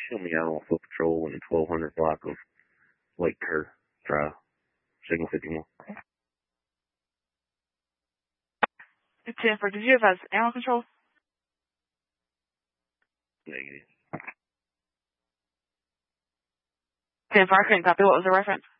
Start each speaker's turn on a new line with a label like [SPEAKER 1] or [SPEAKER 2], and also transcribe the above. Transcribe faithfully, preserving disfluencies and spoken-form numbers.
[SPEAKER 1] show me out on foot patrol in the twelve hundred block of Lake Kerr Drive, Signal fifty-one.
[SPEAKER 2] ten for, did you have us animal control?
[SPEAKER 1] Negative.
[SPEAKER 2] ten for, I couldn't copy. What was the reference?